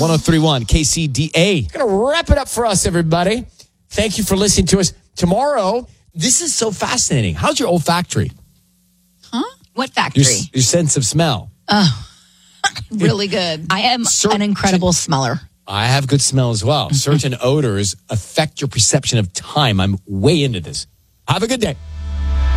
103.1 KCDA. Going to wrap it up for us, everybody. Thank you for listening to us. Tomorrow, this is so fascinating. How's your olfactory? Huh? What factory? Your sense of smell. Oh, really good. I am an incredible smeller. I have good smell as well. Certain odors affect your perception of time. I'm way into this. Have a good day.